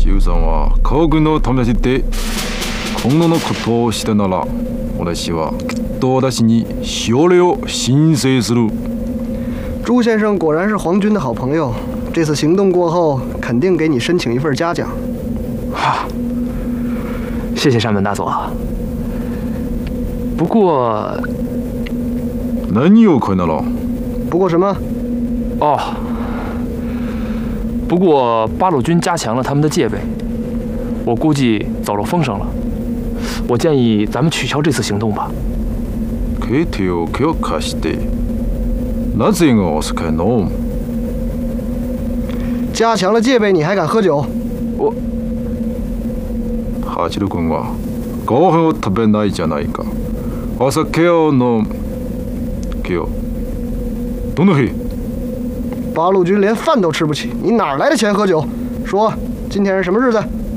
周さんは家具のためで今後のことをしてなら、私はきっと私にしおりを申請する。 朱先生果然是皇军的好朋友，这次行动过后，肯定给你申请一份嘉奖。 哈，谢谢山本大佐。不过， 何をこいなら？ 不过什么？ 哦，不过八路军加强了他们的戒备，我估计走漏风声了。我建议咱们取消这次行动吧。 ケテを許可して、なぜがお酒飲む？ 加强了戒备，你还敢喝酒？ 我。 ハチル君はご飯を食べないじゃないか。お酒を飲む。今日どの日？ 八路军连饭都吃不起，你哪来的钱喝酒？说，今天是什么日子？